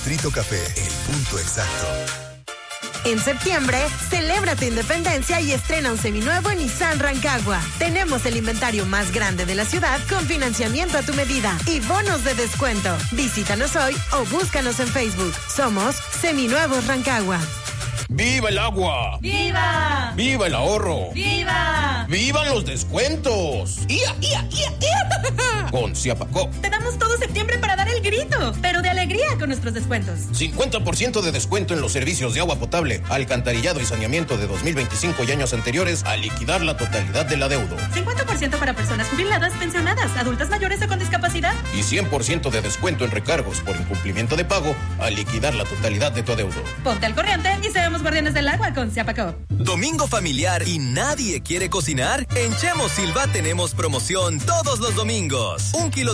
Distrito Café, el punto exacto. En septiembre, celebra tu independencia y estrena un seminuevo Nissan Rancagua. Tenemos el inventario más grande de la ciudad con financiamiento a tu medida y bonos de descuento. Visítanos hoy o búscanos en Facebook. Somos Seminuevos Rancagua. ¡Viva el agua! ¡Viva! ¡Viva el ahorro! ¡Viva! ¡Vivan los descuentos! ¡Ia, ia, ia, ia! Con Ciapacop. Te damos todo septiembre para dar el grito, pero de alegría con nuestros descuentos. 50% de descuento en los servicios de agua potable, alcantarillado y saneamiento de 2025 y años anteriores a liquidar la totalidad del adeudo. 50% para personas jubiladas, pensionadas, adultas mayores o con discapacidad. Y 100% de descuento en recargos por incumplimiento de pago a liquidar la totalidad de tu adeudo. Ponte al corriente y seamos guardianes del agua con Ciapacop. Domingo familiar y nadie quiere cocinar. En Chemo Silva tenemos promoción todos los domingos. 1 kilo